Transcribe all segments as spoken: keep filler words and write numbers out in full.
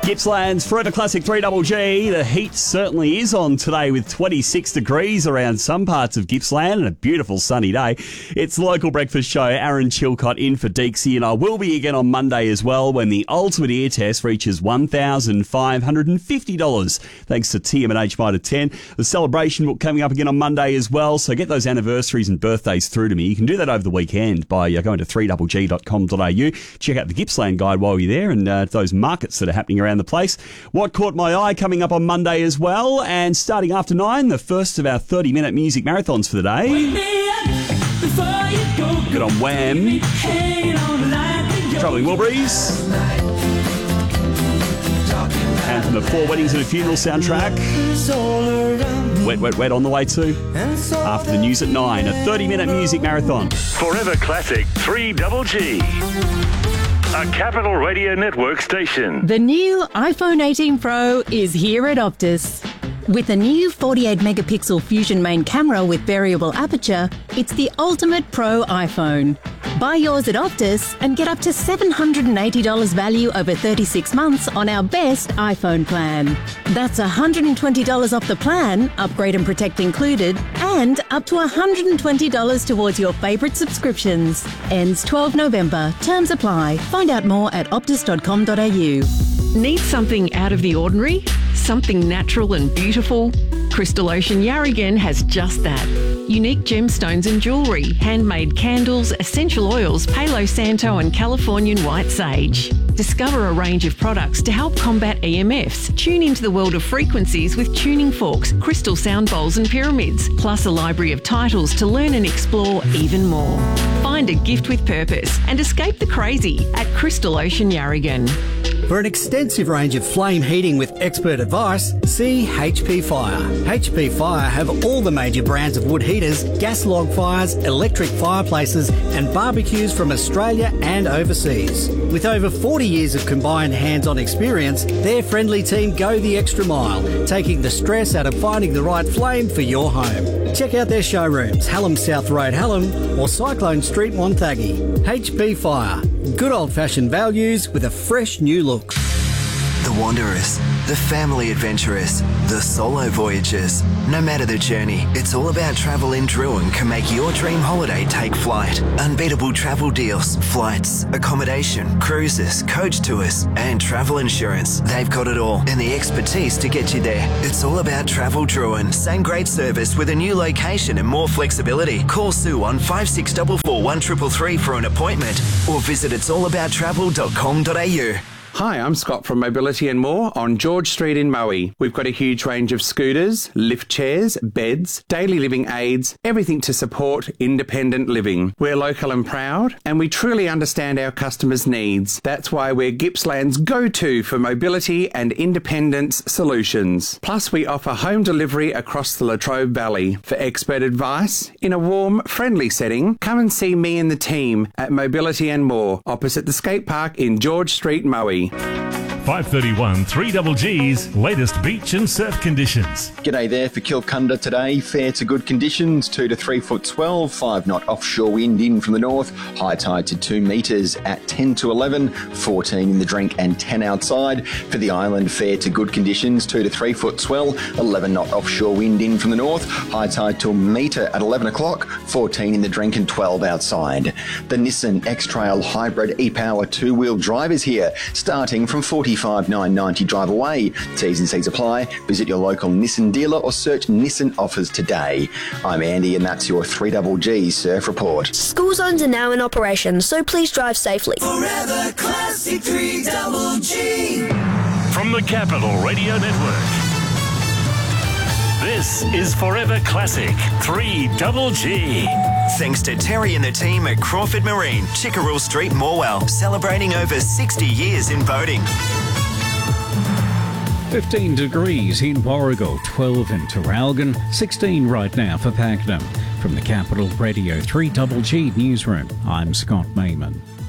Gippsland's Forever Classic three G G. The heat certainly is on today with twenty-six degrees around some parts of Gippsland and a beautiful sunny day. It's the local breakfast show. Aaron Chilcott in for Deeksy, and I will be again on Monday as well when the ultimate ear test reaches one thousand five hundred fifty dollars thanks to T M and H Mitre ten. The celebration book coming up again on Monday as well, so get those anniversaries and birthdays through to me. You can do that over the weekend by uh, going to three g g dot com dot a u. Check out the Gippsland guide while you're there and uh, those markets that are happening around the place. What caught my eye coming up on Monday as well, and starting after nine, the first of our thirty minute music marathons for the day. Good on Wham, Travelling Wilburys, and from the Four Weddings and a Funeral soundtrack, Wet, Wet, Wet on the way too. After the news at nine, a thirty minute music marathon. Forever Classic three G G. A Capital Radio Network station. The new iPhone eighteen Pro is here at Optus. With a new forty-eight megapixel Fusion main camera with variable aperture, it's the ultimate pro iPhone. Buy yours at Optus and get up to seven hundred eighty dollars value over thirty-six months on our best iPhone plan. That's one hundred twenty dollars off the plan, upgrade and protect included, and up to one hundred twenty dollars towards your favourite subscriptions. Ends twelfth November. Terms apply. Find out more at optus dot com dot a u. Need something out of the ordinary? Something natural and beautiful? Crystal Ocean Yarragon has just that. Unique gemstones and jewellery, handmade candles, essential oils, Palo Santo and Californian white sage. Discover a range of products to help combat E M Fs. Tune into the world of frequencies with tuning forks, crystal sound bowls and pyramids, plus a library of titles to learn and explore even more. Find a gift with purpose and escape the crazy at Crystal Ocean Yarragon. For an extensive range of flame heating with expert advice, see H P Fire. H P Fire have all the major brands of wood heaters, gas log fires, electric fireplaces and barbecues from Australia and overseas. With over forty years of combined hands-on experience, their friendly team go the extra mile, taking the stress out of finding the right flame for your home. Check out their showrooms, Hallam South Road, Hallam, or Cyclone Street, Wonthaggi. H P Fire. Good old-fashioned values with a fresh new look. The wanderers, the family adventurers, the solo voyagers. No matter the journey, it's all about travel in Drouin can make your dream holiday take flight. Unbeatable travel deals, flights, accommodation, cruises, coach tours, and travel insurance. They've got it all and the expertise to get you there. It's all about Travel Drouin. Same great service with a new location and more flexibility. Call Sue on five six four four one three three three for an appointment or visit its all about travel dot com dot a u. Hi, I'm Scott from Mobility and More on George Street in Moe. We've got a huge range of scooters, lift chairs, beds, daily living aids, everything to support independent living. We're local and proud, and we truly understand our customers' needs. That's why we're Gippsland's go-to for mobility and independence solutions. Plus, we offer home delivery across the Latrobe Valley. For expert advice, in a warm, friendly setting, come and see me and the team at Mobility and More, opposite the skate park in George Street, Moe. five thirty-one three G G's latest beach and surf conditions. G'day there for Kilcunda today. Fair to good conditions, two to three foot swell, five knot offshore wind in from the north, high tide to two metres at ten to eleven, fourteen in the drink and ten outside. For the island, fair to good conditions, two to three foot swell, eleven knot offshore wind in from the north, high tide to a metre at eleven o'clock, fourteen in the drink and twelve outside. The Nissan X-Trail Hybrid e-Power two-wheel drive is here, starting from forty-five nine hundred ninety drive away. T's and C's apply. Visit your local Nissan dealer or search Nissan offers today. I'm Andy and that's your three G G Surf Report. School zones are now in operation, so please drive safely. Forever Classic three G G. From the Capital Radio Network, this is Forever Classic three G G. Thanks to Terry and the team at Crawford Marine, Chickerell Street, Morwell, celebrating over sixty years in boating. fifteen degrees in Warragul, twelve in Terralgan, sixteen right now for Pakenham. From the Capital Radio three G G newsroom, I'm Scott Mayman.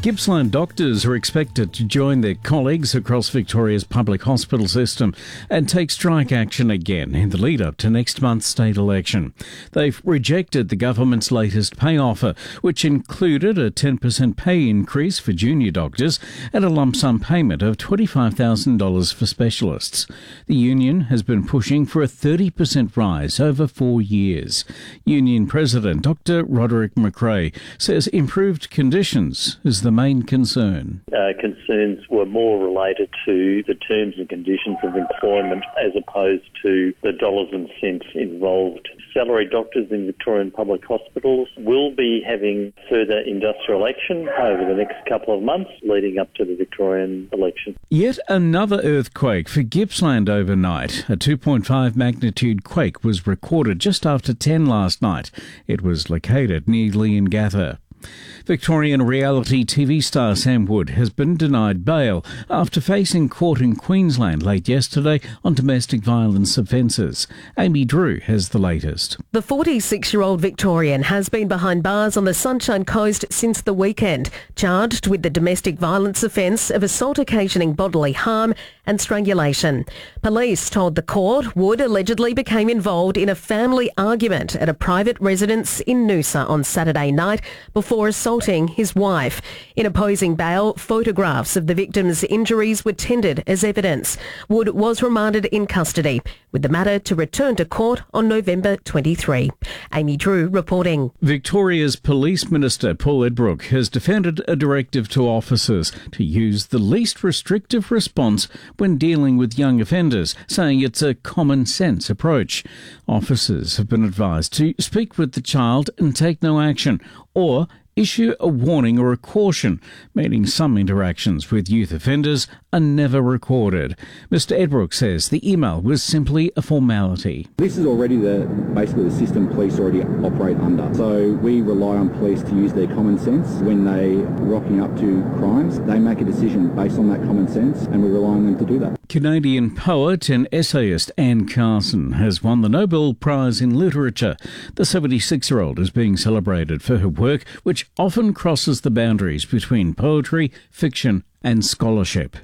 Gippsland doctors are expected to join their colleagues across Victoria's public hospital system and take strike action again in the lead-up to next month's state election. They've rejected the government's latest pay offer, which included a ten percent pay increase for junior doctors and a lump sum payment of twenty-five thousand dollars for specialists. The union has been pushing for a thirty percent rise over four years. Union President Doctor Roderick McRae says improved conditions is the main concern. Uh, concerns were more related to the terms and conditions of employment as opposed to the dollars and cents involved. Salaried doctors in Victorian public hospitals will be having further industrial action over the next couple of months leading up to the Victorian election. Yet another earthquake for Gippsland overnight. A two point five magnitude quake was recorded just after ten last night. It was located near Leongatha. Victorian reality T V star Sam Wood has been denied bail after facing court in Queensland late yesterday on domestic violence offences. Amy Drew has the latest. The forty-six-year-old Victorian has been behind bars on the Sunshine Coast since the weekend, charged with the domestic violence offence of assault occasioning bodily harm and strangulation. Police told the court Wood allegedly became involved in a family argument at a private residence in Noosa on Saturday night before assaulting his wife. In opposing bail, photographs of the victim's injuries were tendered as evidence. Wood was remanded in custody, with the matter to return to court on November twenty-third. Amy Drew reporting. Victoria's Police Minister Paul Edbrook has defended a directive to officers to use the least restrictive response when dealing with young offenders, saying it's a common sense approach. Officers have been advised to speak with the child and take no action, or issue a warning or a caution, meaning some interactions with youth offenders are never recorded. Mister Edbrook says the email was simply a formality. This is already the basically the system police already operate under. So we rely on police to use their common sense when they rocking up to crimes. They make a decision based on that common sense, and we rely on them to do that. Canadian poet and essayist Anne Carson has won the Nobel Prize in Literature. The seventy-six-year-old is being celebrated for her work, which often crosses the boundaries between poetry, fiction and scholarship.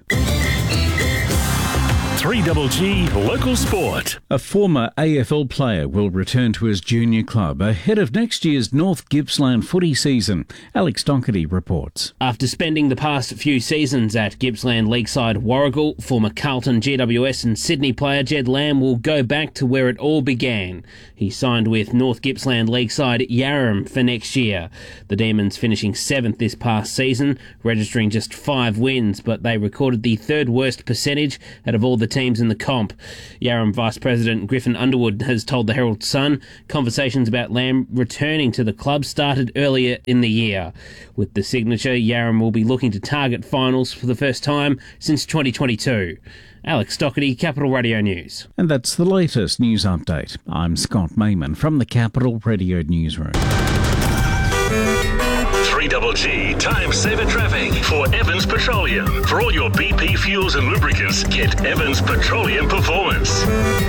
three G G Local Sport. A former A F L player will return to his junior club ahead of next year's North Gippsland footy season. Alex Doherty reports. After spending the past few seasons at Gippsland League side Warragul, former Carlton, G W S and Sydney player Jed Lamb will go back to where it all began. He signed with North Gippsland League side Yarram for next year. The Demons finishing seventh this past season, registering just five wins, but they recorded the third worst percentage out of all the teams in the comp. Yarram Vice President Griffin Underwood has told the Herald Sun conversations about Lamb returning to the club started earlier in the year. With the signature, Yarram will be looking to target finals for the first time since twenty twenty-two. Alex Doherty, Capital Radio News. And that's the latest news update. I'm Scott Mayman from the Capital Radio Newsroom. three G G Time Saver Traffic for Evans Petroleum. For all your B P fuels and lubricants, get Evans Petroleum Performance.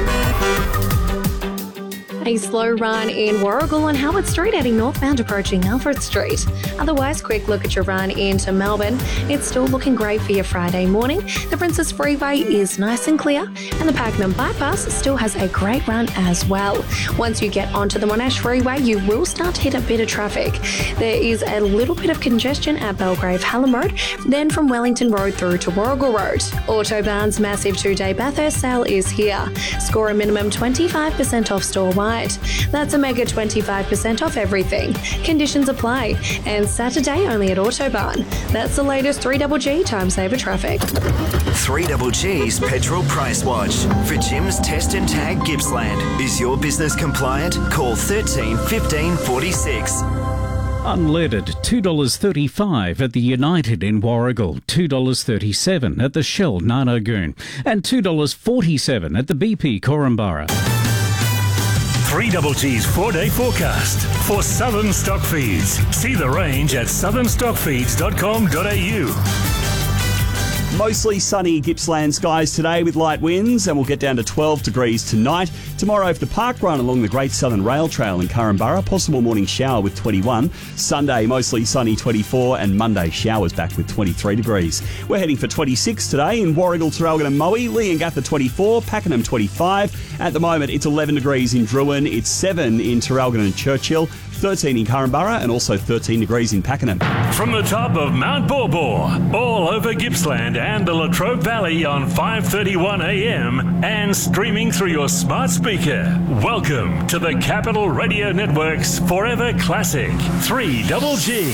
A slow run in Warragul on Howard Street heading northbound approaching Alfred Street. Otherwise, quick look at your run into Melbourne. It's still looking great for your Friday morning. The Princess Freeway is nice and clear, and the Pakenham Bypass still has a great run as well. Once you get onto the Monash Freeway, you will start to hit a bit of traffic. There is a little bit of congestion at Belgrave Hallam Road, then from Wellington Road through to Warragul Road. Autobahn's massive two-day Bathurst sale is here. Score a minimum twenty-five percent off store-wide. That's a mega twenty-five percent off everything. Conditions apply. And Saturday only at Autobahn. That's the latest three G G Time Saver Traffic. three G G's Petrol Price Watch. For Jim's Test and Tag Gippsland. Is your business compliant? Call thirteen fifteen forty-six. Unleaded, two dollars thirty-five at the United in Warragul, two dollars thirty-seven at the Shell Narnagoon, and two dollars forty-seven at the B P Korumburra. three G G's four-day forecast for Southern Stock Feeds. See the range at southern stock feeds dot com dot a u. Mostly sunny Gippsland skies today with light winds, and we'll get down to twelve degrees tonight. Tomorrow for the park run along the Great Southern Rail Trail in Curramborough, possible morning shower with twenty-one. Sunday mostly sunny twenty-four, and Monday showers back with twenty-three degrees. We're heading for twenty-six today in Warragul, Traralgon and Moe, Leongatha twenty-four, Pakenham twenty-five. At the moment it's eleven degrees in Druin, it's seven in Traralgon and Churchill, thirteen in Curramborough, and also thirteen degrees in Pakenham. From the top of Mount Borbor, all over Gippsland and the Latrobe Valley on five thirty-one a m and streaming through your smart speaker. Welcome to the Capital Radio Network's Forever Classic three Double G.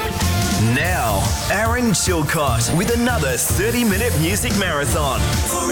Now, Aaron Chilcott with another thirty minute music marathon.